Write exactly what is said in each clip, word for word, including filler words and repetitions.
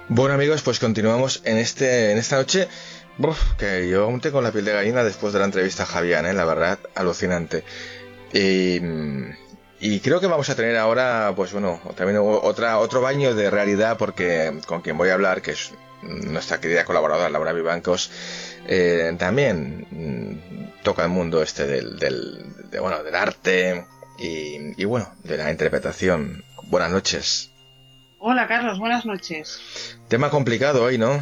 Bueno amigos, pues continuamos en este en esta noche. Uf, que yo aún tengo la piel de gallina después de la entrevista a Javián, ¿eh? La verdad, alucinante. Y, y creo que vamos a tener ahora, pues bueno, también otra otro baño de realidad, porque con quien voy a hablar, que es nuestra querida colaboradora Laura Vivancos, eh, también mm, toca el mundo este del, del, de, bueno, del arte y, y bueno, de la interpretación. Buenas noches. Hola Carlos, buenas noches. Tema complicado hoy, ¿no?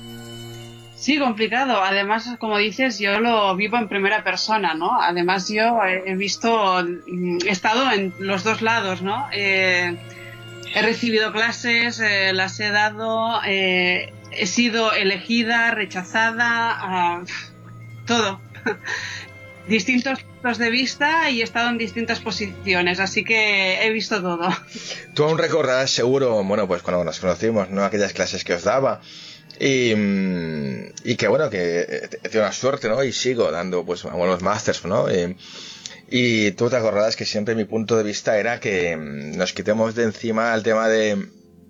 Sí, complicado. Además, como dices, yo lo vivo en primera persona, ¿no? Además, yo he visto, he estado en los dos lados, ¿no? Eh, he recibido clases, eh, las he dado, eh, he sido elegida, rechazada, uh, todo. Distintos puntos de vista y he estado en distintas posiciones, así que he visto todo. Tú aún recordarás seguro, bueno, pues cuando nos conocimos, ¿no? Aquellas clases que os daba. Y, y que bueno, que he tenido una suerte, ¿no? Y sigo dando pues algunos másters, ¿no? Y, y tú te acordarás que siempre mi punto de vista era que nos quitemos de encima el tema de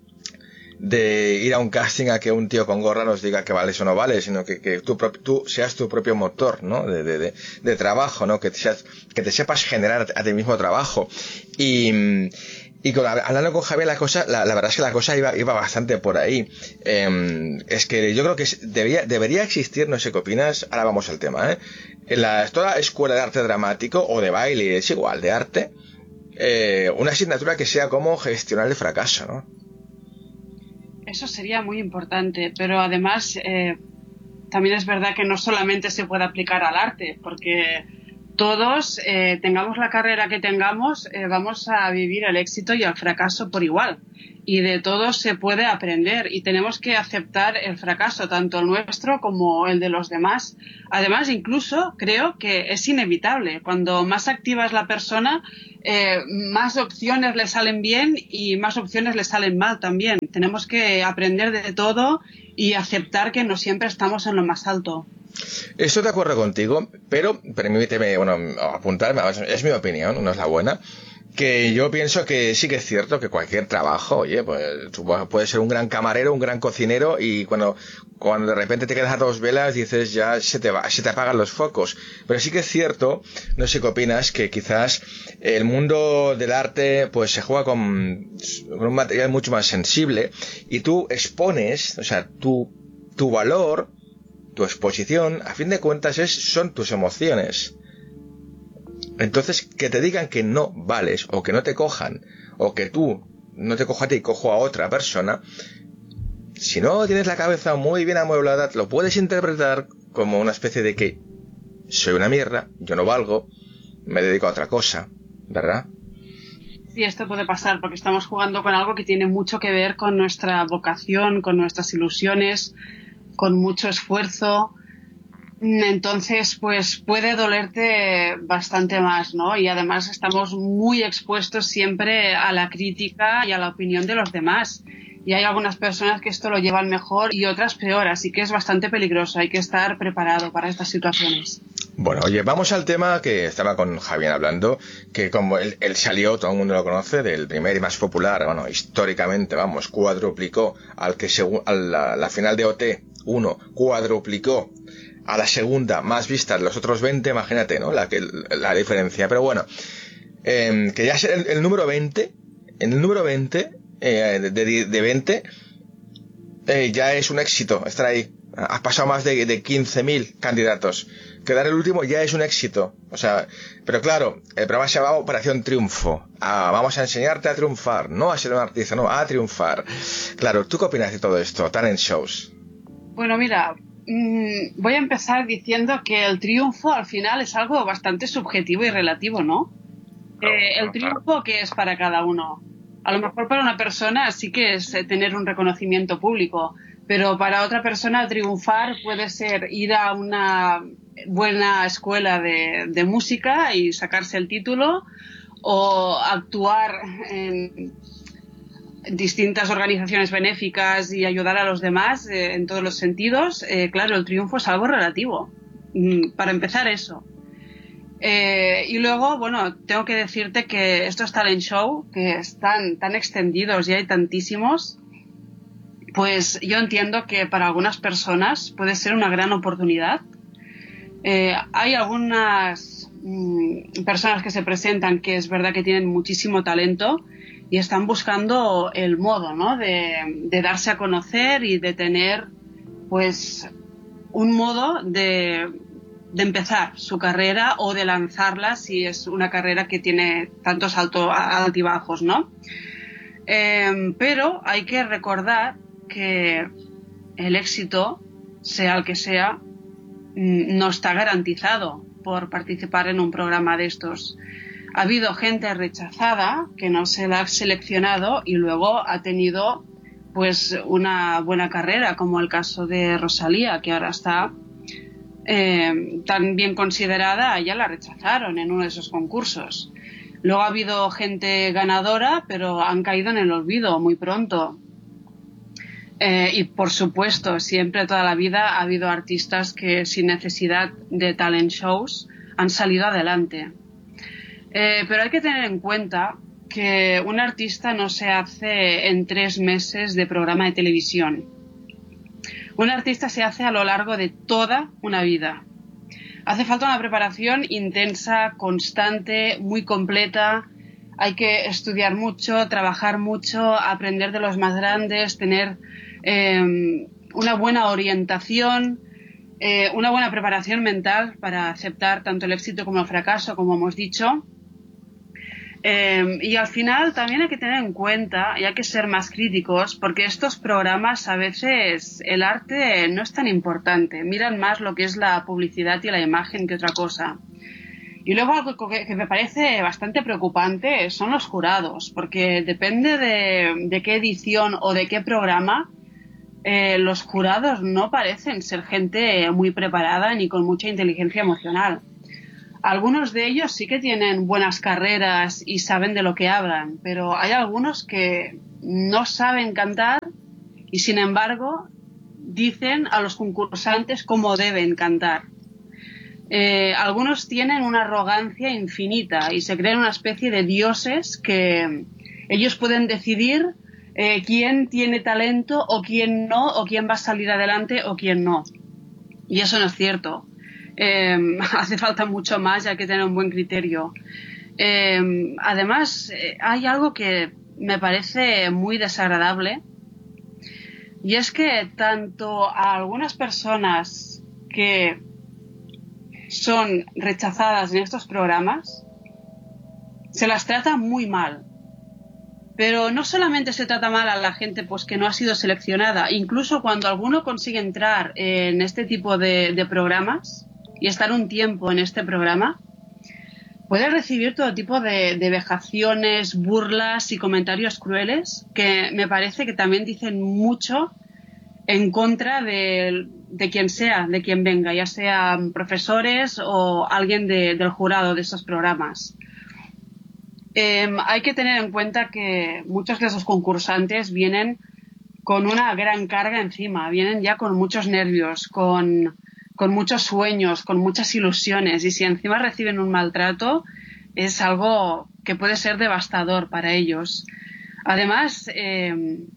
de ir a un casting a que un tío con gorra nos diga que vales o no vales, sino que, que tú, tú seas tu propio motor, ¿no? De, de, de, de trabajo, ¿no? Que te, seas, que te sepas generar a ti mismo trabajo. Y, y con, hablando con Javier, la cosa, la, la verdad es que la cosa iba, iba bastante por ahí. Eh, es que yo creo que debería, debería existir, no sé qué opinas, ahora vamos al tema, ¿eh? En la, toda escuela de arte dramático o de baile, es igual, de arte, eh, una asignatura que sea como gestionar el fracaso, ¿no? Eso sería muy importante, pero además eh, también es verdad que no solamente se puede aplicar al arte, porque todos, eh, tengamos la carrera que tengamos, eh, vamos a vivir el éxito y el fracaso por igual. Y de todos se puede aprender y tenemos que aceptar el fracaso, tanto el nuestro como el de los demás. Además, incluso creo que es inevitable. Cuando más activa es la persona, eh, más opciones le salen bien y más opciones le salen mal también. Tenemos que aprender de todo y aceptar que no siempre estamos en lo más alto. Estoy de acuerdo contigo, pero permíteme, bueno, apuntarme, es mi opinión, no es la buena, que yo pienso que sí que es cierto que cualquier trabajo, oye, pues tú puedes ser un gran camarero, un gran cocinero y cuando, cuando de repente te quedas a dos velas dices ya se te va, se te apagan los focos. Pero sí que es cierto, no sé qué opinas, que quizás el mundo del arte pues se juega con, con un material mucho más sensible y tú expones, o sea, tu, tu valor, tu exposición, a fin de cuentas, es, son tus emociones. Entonces, que te digan que no vales, o que no te cojan, o que tú no te cojo a ti y cojo a otra persona, si no tienes la cabeza muy bien amueblada, lo puedes interpretar como una especie de que soy una mierda, yo no valgo, me dedico a otra cosa, ¿verdad? Sí, esto puede pasar porque estamos jugando con algo que tiene mucho que ver con nuestra vocación, con nuestras ilusiones, con mucho esfuerzo. Entonces, pues puede dolerte bastante más, ¿no? Y además estamos muy expuestos siempre a la crítica y a la opinión de los demás. Y hay algunas personas que esto lo llevan mejor y otras peor, así que es bastante peligroso. Hay que estar preparado para estas situaciones. Bueno, oye, vamos al tema que estaba con Javier hablando, que como él, él salió, todo el mundo lo conoce, del primer y más popular, bueno, históricamente, vamos, cuadruplicó al que según a la, la final de O T uno, cuadruplicó a la segunda más vista de los otros veinte, imagínate, ¿no? La, la diferencia. Pero bueno, eh, que ya es el, el número veinte, en el número veinte, eh, de, de, de veinte, eh, ya es un éxito estar ahí. Has pasado más de, de quince mil candidatos. Quedar el último ya es un éxito. O sea, pero claro, el programa se llama Operación Triunfo. Ah, vamos a enseñarte a triunfar, no a ser un artista, no, a triunfar. Claro, ¿tú qué opinas de todo esto? Talent shows. Bueno, mira, mmm, voy a empezar diciendo que el triunfo al final es algo bastante subjetivo y relativo, ¿no? Eh, el triunfo que es para cada uno. A lo mejor para una persona sí que es eh, tener un reconocimiento público, pero para otra persona triunfar puede ser ir a una buena escuela de, de música y sacarse el título, o actuar en distintas organizaciones benéficas y ayudar a los demás eh, en todos los sentidos. Eh, claro, el triunfo es algo relativo. Mm, para empezar, eso. Eh, y luego, bueno, tengo que decirte que estos talent show, que están tan extendidos y hay tantísimos, pues yo entiendo que para algunas personas puede ser una gran oportunidad. Eh, hay algunas mm, personas que se presentan que es verdad que tienen muchísimo talento y están buscando el modo, ¿no?, de, de darse a conocer y de tener pues un modo de, de empezar su carrera o de lanzarla si es una carrera que tiene tantos alto, altibajos, ¿no? Eh, pero hay que recordar que el éxito, sea el que sea, no está garantizado por participar en un programa de estos. Ha habido gente rechazada que no se la ha seleccionado y luego ha tenido pues una buena carrera, como el caso de Rosalía, que ahora está eh, tan bien considerada, ya la rechazaron en uno de esos concursos. Luego ha habido gente ganadora, pero han caído en el olvido muy pronto. Eh, y por supuesto, siempre toda la vida ha habido artistas que sin necesidad de talent shows han salido adelante. Eh, pero hay que tener en cuenta que un artista no se hace en tres meses de programa de televisión. Un artista se hace a lo largo de toda una vida. Hace falta una preparación intensa, constante, muy completa. Hay que estudiar mucho, trabajar mucho, aprender de los más grandes, tener eh, una buena orientación, eh, una buena preparación mental para aceptar tanto el éxito como el fracaso, como hemos dicho. Eh, y al final también hay que tener en cuenta y hay que ser más críticos, porque estos programas a veces el arte no es tan importante, miran más lo que es la publicidad y la imagen que otra cosa. Y luego algo que, que me parece bastante preocupante son los jurados, porque depende de, de qué edición o de qué programa, eh, los jurados no parecen ser gente muy preparada ni con mucha inteligencia emocional. Algunos de ellos sí que tienen buenas carreras y saben de lo que hablan, pero hay algunos que no saben cantar y sin embargo dicen a los concursantes cómo deben cantar. Eh, algunos tienen una arrogancia infinita y se creen una especie de dioses que ellos pueden decidir eh, quién tiene talento o quién no, o quién va a salir adelante o quién no. Y eso no es cierto. Eh, hace falta mucho más y hay que tener un buen criterio. Eh, además, eh, hay algo que me parece muy desagradable y es que tanto a algunas personas que son rechazadas en estos programas se las trata muy mal. Pero no solamente se trata mal a la gente pues que no ha sido seleccionada, incluso cuando alguno consigue entrar en este tipo de, de programas y estar un tiempo en este programa, puede recibir todo tipo de, de vejaciones, burlas y comentarios crueles que me parece que también dicen mucho en contra de, de quien sea, de quien venga, ya sean profesores o alguien de, del jurado de estos programas. Eh, hay que tener en cuenta que muchos de esos concursantes vienen con una gran carga encima, vienen ya con muchos nervios, con, con muchos sueños, con muchas ilusiones, y si encima reciben un maltrato es algo que puede ser devastador para ellos. Además, eh,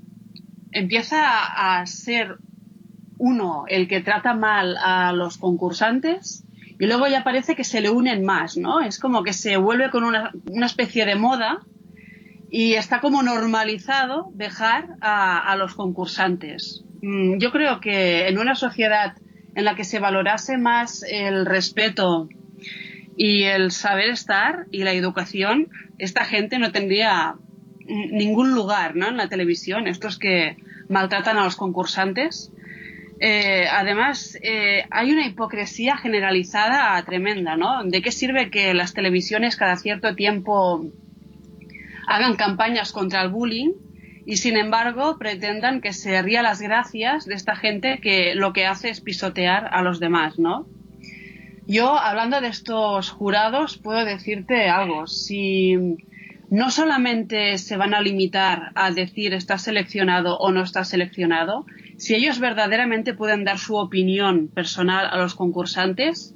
empieza a ser uno el que trata mal a los concursantes y luego ya parece que se le unen más, ¿no? Es como que se vuelve con una, una especie de moda y está como normalizado dejar a, a los concursantes. Yo creo que en una sociedad en la que se valorase más el respeto y el saber estar y la educación, esta gente no tendría ningún lugar, ¿no?, en la televisión, estos que maltratan a los concursantes. Eh, además, eh, hay una hipocresía generalizada tremenda, ¿no? ¿De qué sirve que las televisiones cada cierto tiempo hagan campañas contra el bullying y, sin embargo, pretendan que se ría las gracias de esta gente que lo que hace es pisotear a los demás, ¿no? Yo, hablando de estos jurados, puedo decirte algo. Si no solamente se van a limitar a decir está seleccionado o no está seleccionado, si ellos verdaderamente pueden dar su opinión personal a los concursantes,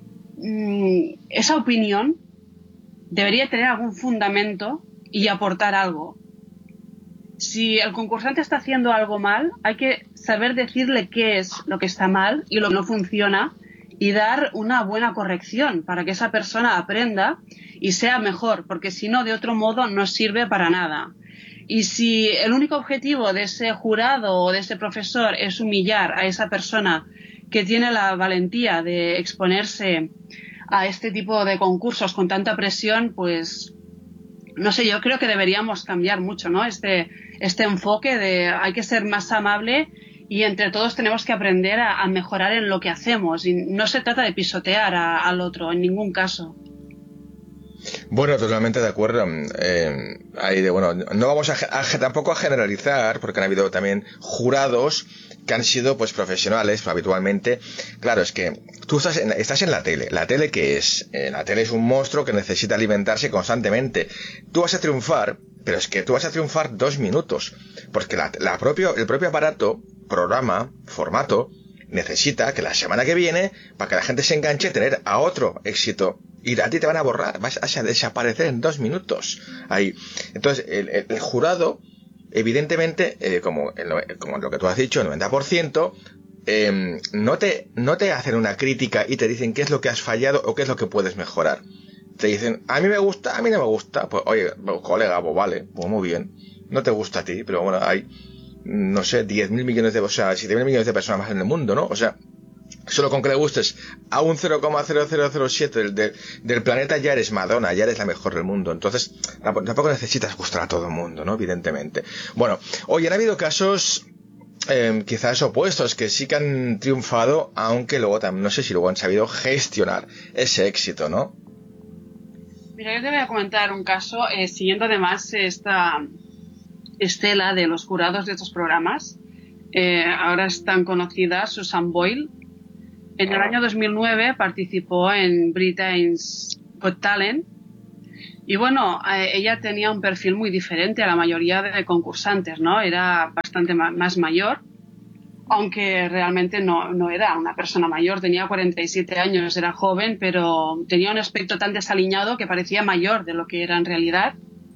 esa opinión debería tener algún fundamento y aportar algo. si el concursante está haciendo algo mal, hay que saber decirle qué es lo que está mal y lo que no funciona y dar una buena corrección para que esa persona aprenda y sea mejor, porque si no, de otro modo no sirve para nada. Y si el único objetivo de ese jurado o de ese profesor es humillar a esa persona que tiene la valentía de exponerse a este tipo de concursos con tanta presión, pues no sé, yo creo que deberíamos cambiar mucho, ¿no? Este, este enfoque de hay que ser más amable y entre todos tenemos que aprender a, a mejorar en lo que hacemos. Y no se trata de pisotear a, al otro en ningún caso. Bueno, totalmente de acuerdo. Eh, hay de, bueno, no vamos a, a tampoco a generalizar, porque han habido también jurados que han sido pues profesionales habitualmente. Claro, es que tú estás en, estás en la tele. ¿La tele qué es? Eh, la tele es un monstruo que necesita alimentarse constantemente. Tú vas a triunfar, pero es que tú vas a triunfar dos minutos, porque la, la propio, el propio aparato, programa, formato, necesita que la semana que viene, para que la gente se enganche, tener a otro éxito. Y a ti te van a borrar, vas a desaparecer en dos minutos. Ahí. Entonces, el, el, el jurado, evidentemente, eh, como, el, como lo que tú has dicho, el noventa por ciento, eh, no te, no te hacen una crítica y te dicen qué es lo que has fallado o qué es lo que puedes mejorar. Te dicen, a mí me gusta, a mí no me gusta. Pues, oye, colega, pues vale, pues muy bien. No te gusta a ti, pero bueno, hay, no sé, diez mil millones de, o sea, siete mil millones de personas más en el mundo, ¿no? O sea, solo con que le gustes a un cero coma cero cero cero siete del, del, del planeta ya eres Madonna, ya eres la mejor del mundo. Entonces tampoco necesitas gustar a todo el mundo, ¿no? Evidentemente. Bueno, hoy han habido casos eh, quizás opuestos que sí que han triunfado, aunque luego también no sé si luego han sabido gestionar ese éxito, ¿no? Mira, yo te voy a comentar un caso, eh, siguiendo además esta estela de los jurados de estos programas. Eh, ahora es tan conocida Susan Boyle. En el año dos mil nueve participó en Britain's Got Talent y bueno, eh, ella tenía un perfil muy diferente a la mayoría de concursantes, ¿no? Era bastante ma- más mayor, aunque realmente no, no era una persona mayor, tenía cuarenta y siete años, era joven, pero tenía un aspecto tan desaliñado que parecía mayor de lo que era en realidad.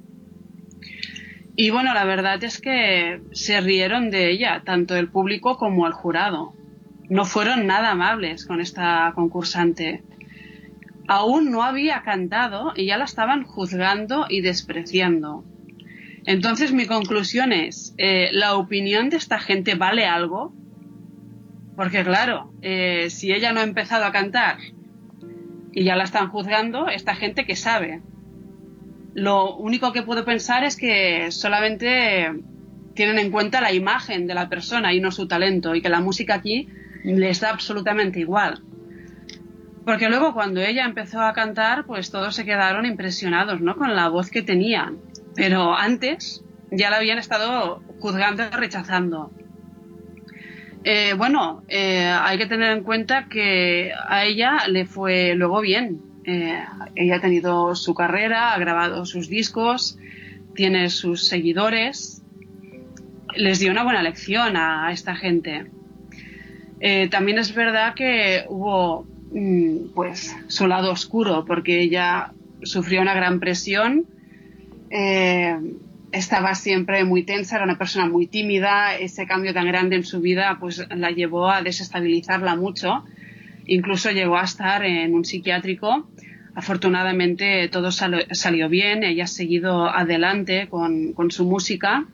Y bueno, la verdad es que se rieron de ella, tanto el público como el jurado. No fueron nada amables con esta concursante. Aún no había cantado y ya la estaban juzgando y despreciando. Entonces mi conclusión es, eh, ¿la opinión de esta gente vale algo? Porque claro, eh, si ella no ha empezado a cantar y ya la están juzgando, esta gente ¿qué sabe? Lo único que puedo pensar es que solamente tienen en cuenta la imagen de la persona y no su talento, y que la música aquí les da absolutamente igual. Porque luego cuando ella empezó a cantar, pues todos se quedaron impresionados, ¿no? Con la voz que tenía. Pero antes ya la habían estado juzgando y rechazando. Eh, bueno, eh, hay que tener en cuenta que a ella le fue luego bien. Eh, ella ha tenido su carrera, ha grabado sus discos, tiene sus seguidores. Les dio una buena lección a, a esta gente. Eh, también es verdad que hubo mmm, pues su lado oscuro, porque ella sufrió una gran presión, eh, estaba siempre muy tensa, era una persona muy tímida. Ese cambio tan grande en su vida pues la llevó a desestabilizarla mucho, incluso llegó a estar en un psiquiátrico. Afortunadamente todo sal- salió bien, ella ha seguido adelante con, con su música.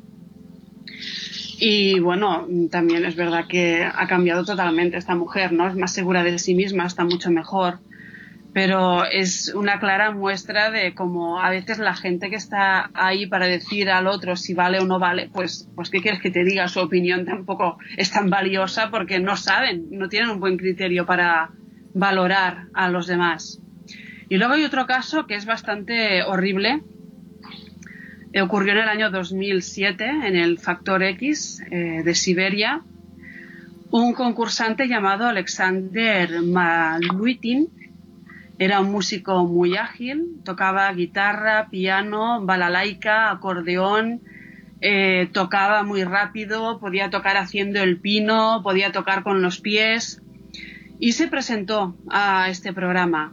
Y bueno, también es verdad que ha cambiado totalmente esta mujer, ¿no? Es más segura de sí misma, está mucho mejor. Pero es una clara muestra de cómo a veces la gente que está ahí para decir al otro si vale o no vale, pues, pues ¿qué quieres que te diga? Su opinión tampoco es tan valiosa porque no saben, no tienen un buen criterio para valorar a los demás. Y luego hay otro caso que es bastante horrible. Ocurrió en el año dos mil siete en el Factor X eh, de Siberia. Un concursante llamado Alexander Maluitin era un músico muy ágil, tocaba guitarra, piano, balalaika, acordeón, eh, tocaba muy rápido, podía tocar haciendo el pino, podía tocar con los pies y se presentó a este programa.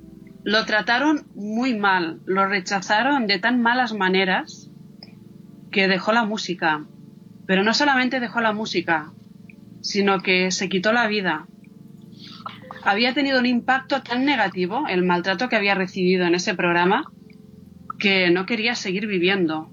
Lo trataron muy mal, lo rechazaron de tan malas maneras que dejó la música. Pero no solamente dejó la música, sino que se quitó la vida. Había tenido un impacto tan negativo el maltrato que había recibido en ese programa que no quería seguir viviendo.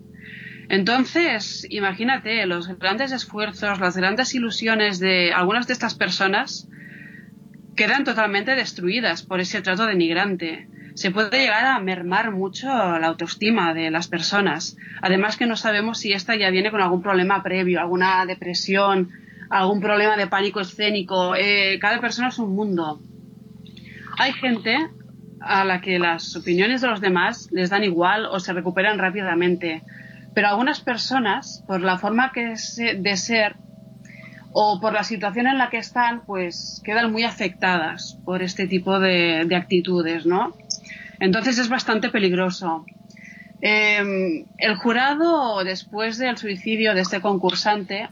Entonces, imagínate, los grandes esfuerzos, las grandes ilusiones de algunas de estas personas quedan totalmente destruidas por ese trato denigrante. Se puede llegar a mermar mucho la autoestima de las personas. Además que no sabemos si esta ya viene con algún problema previo, alguna depresión, algún problema de pánico escénico. Eh, cada persona es un mundo. Hay gente a la que las opiniones de los demás les dan igual o se recuperan rápidamente. Pero algunas personas, por la forma que es de ser o por la situación en la que están, pues quedan muy afectadas por este tipo de, de actitudes, ¿no? Entonces es bastante peligroso. Eh, el jurado, después del suicidio de este concursante,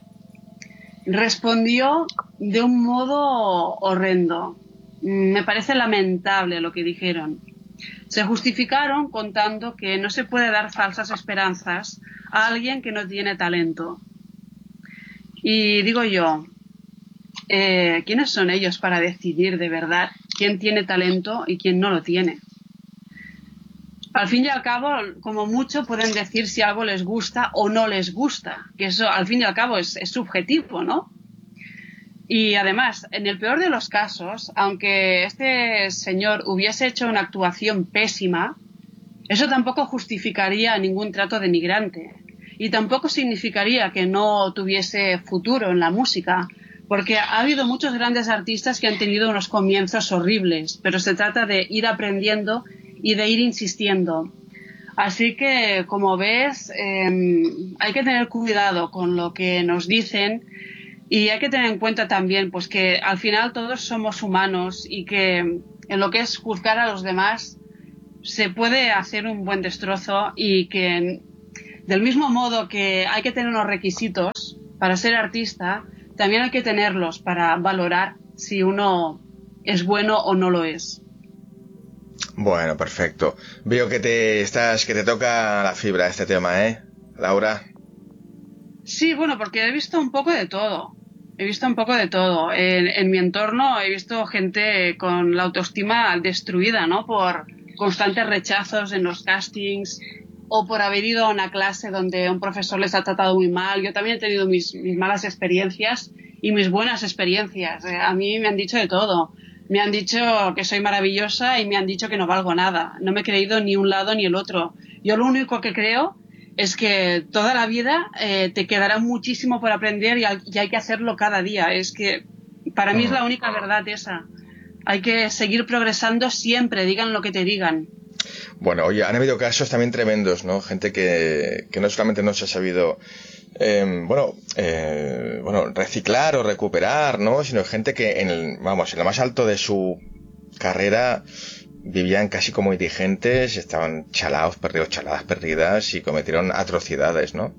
respondió de un modo horrendo. Me parece lamentable lo que dijeron. Se justificaron contando que no se puede dar falsas esperanzas a alguien que no tiene talento. Y digo yo, eh, ¿quiénes son ellos para decidir de verdad quién tiene talento y quién no lo tiene? Al fin y al cabo, como mucho pueden decir si algo les gusta o no les gusta, que eso al fin y al cabo es, es subjetivo, ¿no? Y además, en el peor de los casos, aunque este señor hubiese hecho una actuación pésima, eso tampoco justificaría ningún trato denigrante. Y tampoco significaría que no tuviese futuro en la música, porque ha habido muchos grandes artistas que han tenido unos comienzos horribles, pero se trata de ir aprendiendo y de ir insistiendo. Así que, como ves, eh, hay que tener cuidado con lo que nos dicen y hay que tener en cuenta también pues que al final todos somos humanos y que en lo que es juzgar a los demás se puede hacer un buen destrozo y que del mismo modo que hay que tener unos requisitos para ser artista, también hay que tenerlos para valorar si uno es bueno o no lo es. Bueno, perfecto. Veo que te estás, que te toca la fibra este tema, ¿eh, Laura? Sí, bueno, porque he visto un poco de todo. He visto un poco de todo. En, en mi entorno he visto gente con la autoestima destruida, ¿no? Por constantes rechazos en los castings o por haber ido a una clase donde un profesor les ha tratado muy mal. Yo también he tenido mis, mis malas experiencias y mis buenas experiencias. Eh, a mí me han dicho de todo. Me han dicho que soy maravillosa y me han dicho que no valgo nada. No me he creído ni un lado ni el otro. Yo lo único que creo es que toda la vida eh, te quedará muchísimo por aprender y hay, y hay que hacerlo cada día. Es que para mí es la única verdad esa. Hay que seguir progresando siempre, digan lo que te digan. Bueno, oye, han habido casos también tremendos, ¿no? Gente que, que no solamente no se ha sabido, eh, bueno, eh, bueno, reciclar o recuperar, ¿no? Sino gente que en el, vamos, en lo más alto de su carrera vivían casi como indigentes, estaban chalados, perdidos, chaladas perdidas y cometieron atrocidades, ¿no?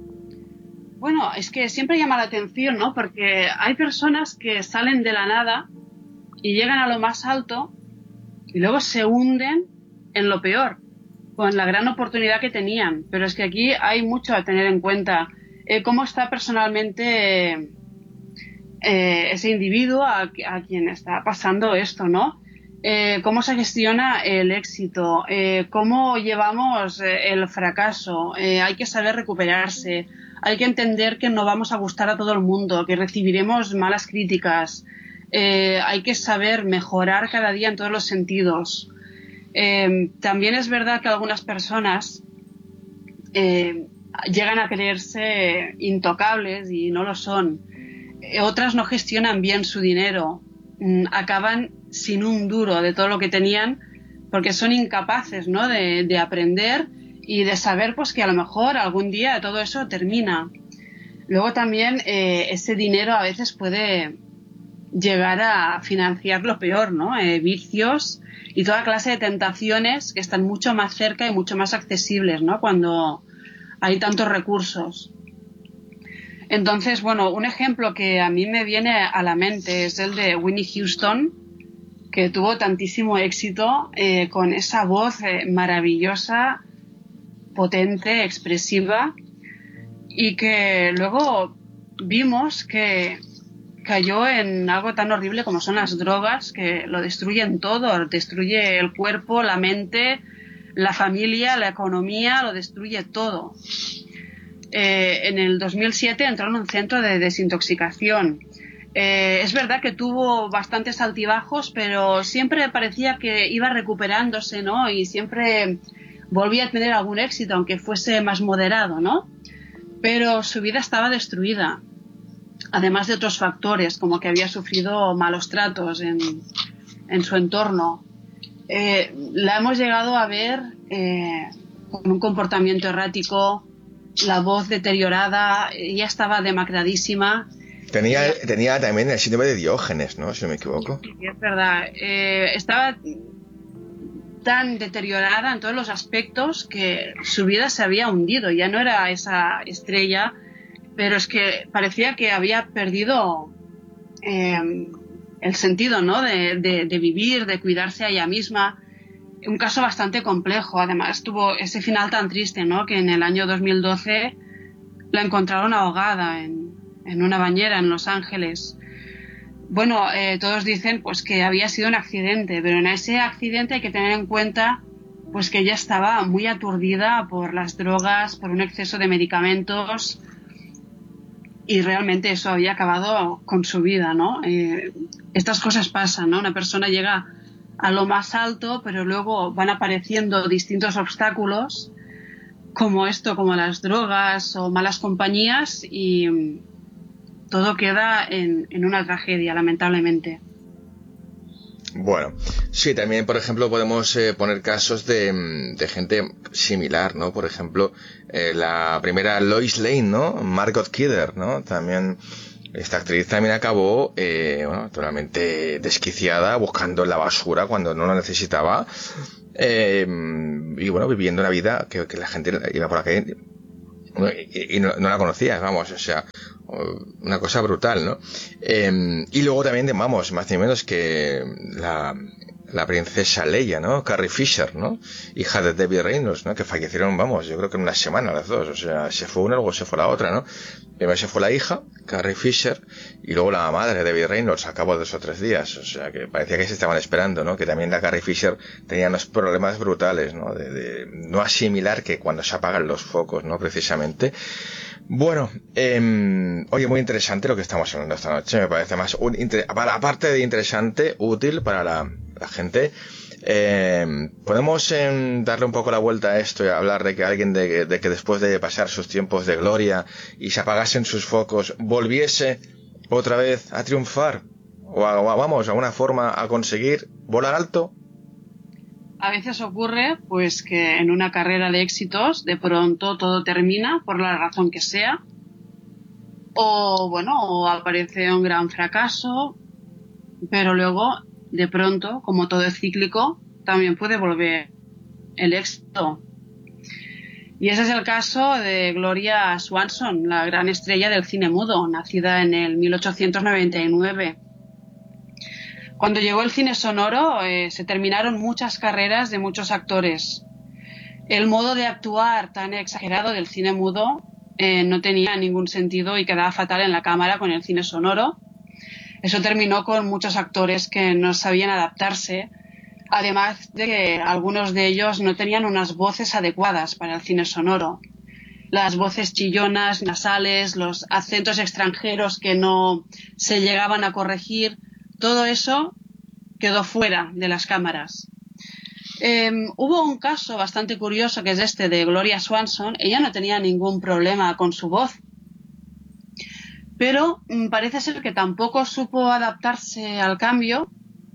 Bueno, es que siempre llama la atención, ¿no? Porque hay personas que salen de la nada y llegan a lo más alto y luego se hunden en lo peor, con la gran oportunidad que tenían. Pero es que aquí hay mucho a tener en cuenta. Eh, cómo está personalmente eh, ese individuo a, a quien está pasando esto, ¿no? Eh, cómo se gestiona el éxito, eh, cómo llevamos eh, el fracaso. Eh, hay que saber recuperarse, hay que entender que no vamos a gustar a todo el mundo, que recibiremos malas críticas. Eh, hay que saber mejorar cada día en todos los sentidos. Eh, también es verdad que algunas personas eh, llegan a creerse intocables y no lo son. Eh, otras no gestionan bien su dinero, mm, acaban sin un duro de todo lo que tenían porque son incapaces, ¿no? de, de aprender y de saber pues que a lo mejor algún día todo eso termina. Luego también eh, ese dinero a veces puede llegar a financiar lo peor, ¿no? Eh, vicios y toda clase de tentaciones que están mucho más cerca y mucho más accesibles, ¿no? Cuando hay tantos recursos. Entonces, bueno, un ejemplo que a mí me viene a la mente es el de Whitney Houston, que tuvo tantísimo éxito eh, con esa voz eh, maravillosa, potente, expresiva, y que luego vimos que cayó en algo tan horrible como son las drogas, que lo destruyen todo, destruye el cuerpo, la mente, la familia, la economía, lo destruye todo. Eh, en el dos mil siete entró en un centro de desintoxicación. Eh, es verdad que tuvo bastantes altibajos, pero siempre parecía que iba recuperándose, ¿no? Y siempre volvía a tener algún éxito, aunque fuese más moderado, ¿no? Pero su vida estaba destruida, además de otros factores, como que había sufrido malos tratos en, en su entorno. Eh, la hemos llegado a ver eh, con un comportamiento errático, la voz deteriorada, ella estaba demacradísima. Tenía, eh, tenía también el síndrome de Diógenes, ¿no? Si no me equivoco. Sí, es verdad. Eh, estaba tan deteriorada en todos los aspectos que su vida se había hundido. Ya no era esa estrella, pero es que parecía que había perdido eh, el sentido, ¿no? de, de, de vivir, de cuidarse a ella misma. Un caso bastante complejo. Además tuvo ese final tan triste, ¿no? Que en el año dos mil doce la encontraron ahogada en, en una bañera en Los Ángeles. Bueno, eh, todos dicen pues que había sido un accidente, pero en ese accidente hay que tener en cuenta pues que ella estaba muy aturdida por las drogas, por un exceso de medicamentos, y realmente eso había acabado con su vida, ¿no? Eh, estas cosas pasan, ¿no? Una persona llega a lo más alto, pero luego van apareciendo distintos obstáculos, como esto, como las drogas o malas compañías, y todo queda en, en una tragedia, lamentablemente. Bueno, sí, también, por ejemplo, podemos eh, poner casos de, de gente similar, ¿no? Por ejemplo, eh, la primera Lois Lane, ¿no? Margot Kidder, ¿no? También, esta actriz también acabó, eh, bueno, totalmente desquiciada, buscando en la basura cuando no lo necesitaba, eh, y bueno, viviendo una vida que, que la gente iba por aquí y, y no, no la conocía, vamos, o sea, una cosa brutal, ¿no? Eh, y luego también, vamos, más ni menos que la, la princesa Leia, ¿no? Carrie Fisher, ¿no? Hija de Debbie Reynolds, ¿no? Que fallecieron, vamos, yo creo que en una semana las dos, o sea, se fue una, luego se fue la otra, ¿no? Primero se fue la hija, Carrie Fisher, y luego la madre, Debbie Reynolds, a cabo de dos o tres días, o sea, que parecía que se estaban esperando, ¿no? Que también la Carrie Fisher tenía unos problemas brutales, ¿no? De, de no asimilar que cuando se apagan los focos, ¿no? Precisamente. Bueno, eh, oye, muy interesante lo que estamos hablando esta noche, me parece más, un, inter, aparte de interesante, útil para la, la gente. Eh, podemos eh, darle un poco la vuelta a esto y hablar de que alguien de, de que después de pasar sus tiempos de gloria y se apagasen sus focos, volviese otra vez a triunfar, o, a, o a, vamos, a una forma a conseguir volar alto. A veces ocurre pues que en una carrera de éxitos de pronto todo termina por la razón que sea, o bueno, o aparece un gran fracaso, pero luego de pronto, como todo es cíclico, también puede volver el éxito. Y ese es el caso de Gloria Swanson, la gran estrella del cine mudo, nacida en el mil ochocientos noventa y nueve. Cuando llegó el cine sonoro, eh, se terminaron muchas carreras de muchos actores. El modo de actuar tan exagerado del cine mudo eh, no tenía ningún sentido y quedaba fatal en la cámara con el cine sonoro. Eso terminó con muchos actores que no sabían adaptarse, además de que algunos de ellos no tenían unas voces adecuadas para el cine sonoro. Las voces chillonas, nasales, los acentos extranjeros que no se llegaban a corregir, todo eso quedó fuera de las cámaras. Eh, hubo un caso bastante curioso que es este de Gloria Swanson. Ella no tenía ningún problema con su voz, pero mmm, parece ser que tampoco supo adaptarse al cambio,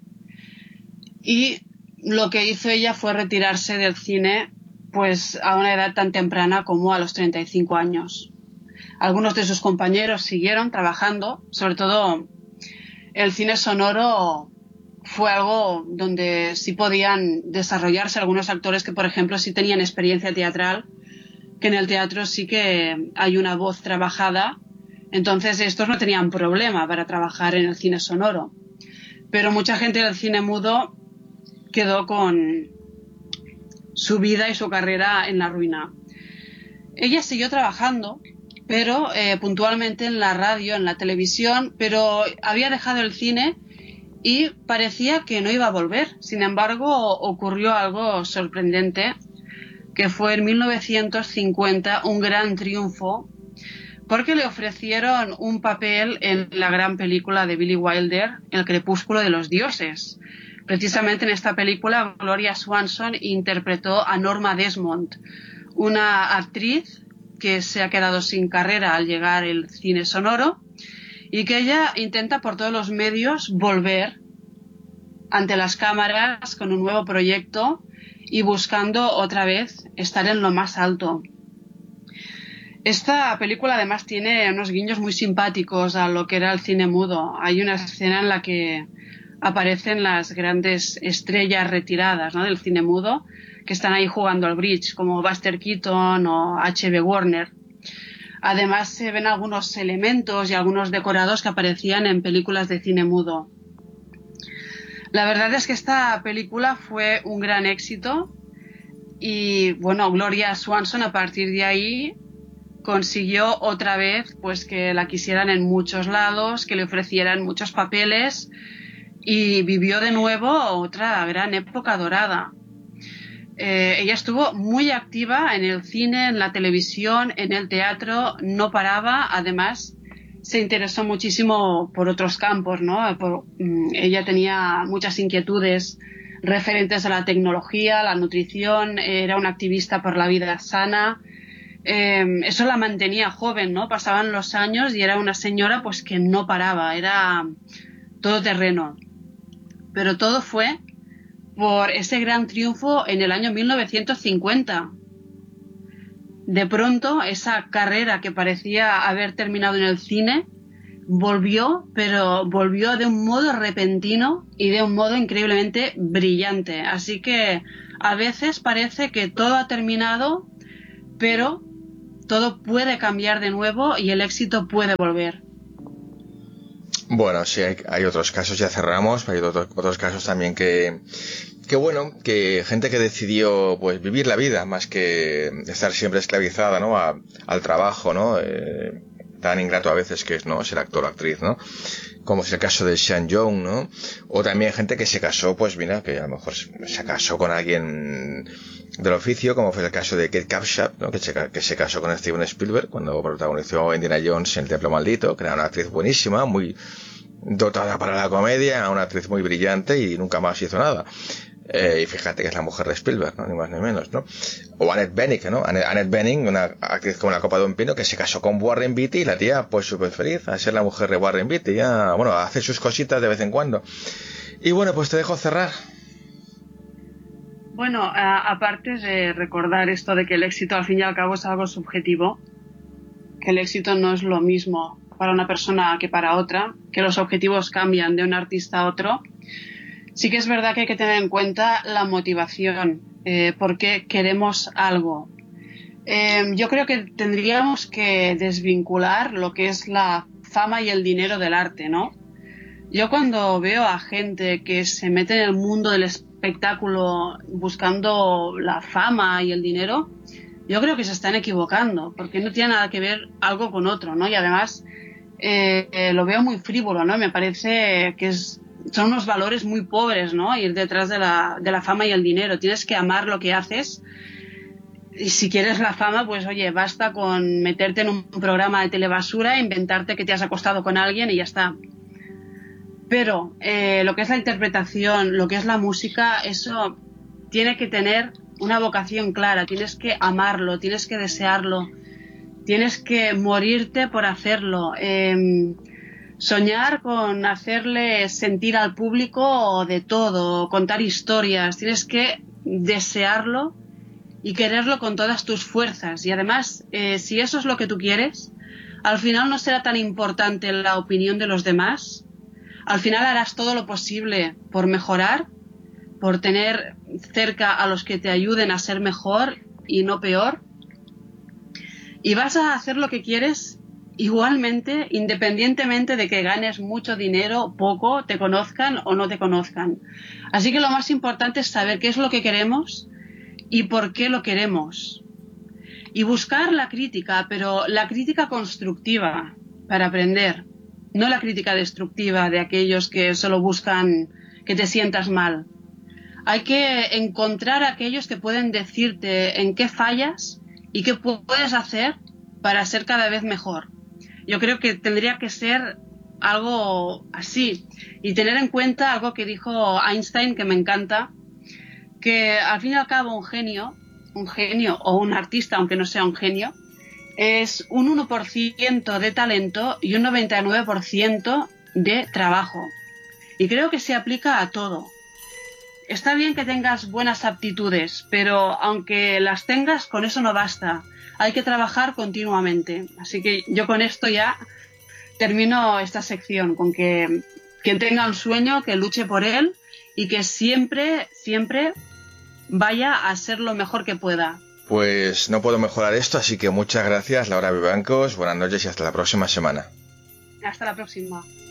y lo que hizo ella fue retirarse del cine pues a una edad tan temprana como a los treinta y cinco años. Algunos de sus compañeros siguieron trabajando, sobre todo el cine sonoro fue algo donde sí podían desarrollarse algunos actores que, por ejemplo, sí tenían experiencia teatral, que en el teatro sí que hay una voz trabajada, entonces estos no tenían problema para trabajar en el cine sonoro. Pero mucha gente del cine mudo quedó con su vida y su carrera en la ruina. Ella siguió trabajando pero eh, puntualmente en la radio, en la televisión, pero había dejado el cine y parecía que no iba a volver. Sin embargo, ocurrió algo sorprendente, que fue en mil novecientos cincuenta un gran triunfo, porque le ofrecieron un papel en la gran película de Billy Wilder, El crepúsculo de los dioses. Precisamente en esta película, Gloria Swanson interpretó a Norma Desmond, una actriz que se ha quedado sin carrera al llegar el cine sonoro y que ella intenta por todos los medios volver ante las cámaras con un nuevo proyecto y buscando otra vez estar en lo más alto. Esta película además tiene unos guiños muy simpáticos a lo que era el cine mudo. Hay una escena en la que aparecen las grandes estrellas retiradas, ¿no?, del cine mudo, que están ahí jugando al bridge, como Buster Keaton o H B Warner. Además se ven algunos elementos y algunos decorados que aparecían en películas de cine mudo. La verdad es que esta película fue un gran éxito y, bueno, Gloria Swanson a partir de ahí consiguió otra vez pues que la quisieran en muchos lados, que le ofrecieran muchos papeles y vivió de nuevo otra gran época dorada. Eh, ella estuvo muy activa en el cine, en la televisión, en el teatro, no paraba. Además, se interesó muchísimo por otros campos, ¿no? Por, mm, ella tenía muchas inquietudes referentes a la tecnología, la nutrición, era una activista por la vida sana. Eh, eso la mantenía joven, ¿no? Pasaban los años y era una señora pues que no paraba, era todoterreno. Pero todo fue por ese gran triunfo en el año mil novecientos cincuenta. De pronto, esa carrera que parecía haber terminado en el cine volvió, pero volvió de un modo repentino y de un modo increíblemente brillante. Así que a veces parece que todo ha terminado, pero todo puede cambiar de nuevo y el éxito puede volver. Bueno, sí, hay, hay otros casos, ya cerramos, pero hay otros, otros casos también que, que bueno, que gente que decidió pues vivir la vida más que estar siempre esclavizada, ¿no?, a, al trabajo, ¿no?, eh, tan ingrato a veces que es, ¿no?, ser actor o actriz, ¿no?, como es el caso de Sean Young, ¿no?, o también gente que se casó, pues mira, que a lo mejor se casó con alguien del oficio, como fue el caso de Kate Capshaw, ¿no?, que se, que se casó con Steven Spielberg cuando protagonizó Indiana Jones en El Templo Maldito, que era una actriz buenísima, muy dotada para la comedia, una actriz muy brillante y nunca más hizo nada. Eh, y fíjate que es la mujer de Spielberg, ¿no?, ni más ni menos, ¿no? O Annette Bening, ¿no? Annette Bening, una actriz como la copa de un pino, que se casó con Warren Beatty y la tía, pues súper feliz a ser la mujer de Warren Beatty, ya, bueno, hace sus cositas de vez en cuando. Y bueno, pues te dejo cerrar. Bueno, a, aparte de recordar esto de que el éxito al fin y al cabo es algo subjetivo, que el éxito no es lo mismo para una persona que para otra, que los objetivos cambian de un artista a otro, sí que es verdad que hay que tener en cuenta la motivación, eh, por qué queremos algo. Eh, yo creo que tendríamos que desvincular lo que es la fama y el dinero del arte, ¿no? Yo cuando veo a gente que se mete en el mundo del espectáculo buscando la fama y el dinero, yo creo que se están equivocando, porque no tiene nada que ver algo con otro, ¿no? Y además eh, eh, lo veo muy frívolo, ¿no? Me parece que es, son unos valores muy pobres, ¿no?, ir detrás de la, de la fama y el dinero. Tienes que amar lo que haces. Y si quieres la fama, pues oye, basta con meterte en un programa de telebasura, inventarte que te has acostado con alguien y ya está. Pero eh, lo que es la interpretación, lo que es la música, eso tiene que tener una vocación clara. Tienes que amarlo, tienes que desearlo, tienes que morirte por hacerlo. Eh, soñar con hacerle sentir al público de todo, contar historias. Tienes que desearlo y quererlo con todas tus fuerzas. Y además, eh, si eso es lo que tú quieres, al final no será tan importante la opinión de los demás. Al final harás todo lo posible por mejorar, por tener cerca a los que te ayuden a ser mejor y no peor. Y vas a hacer lo que quieres igualmente, independientemente de que ganes mucho dinero, poco, te conozcan o no te conozcan. Así que lo más importante es saber qué es lo que queremos y por qué lo queremos. y buscar la crítica, pero la crítica constructiva para aprender, no la crítica destructiva de aquellos que solo buscan que te sientas mal. Hay que encontrar a aquellos que pueden decirte en qué fallas y qué puedes hacer para ser cada vez mejor. Yo creo que tendría que ser algo así y tener en cuenta algo que dijo Einstein, que me encanta, que al fin y al cabo un genio, un genio o un artista, aunque no sea un genio, es un uno por ciento de talento y un noventa y nueve por ciento de trabajo. Y creo que se aplica a todo. Está bien que tengas buenas aptitudes, pero aunque las tengas, con eso no basta. Hay que trabajar continuamente. Así que yo con esto ya termino esta sección, con que quien tenga un sueño, que luche por él y que siempre, siempre vaya a ser lo mejor que pueda. Pues no puedo mejorar esto, así que muchas gracias, Laura Vivancos. Buenas noches y hasta la próxima semana. Hasta la próxima.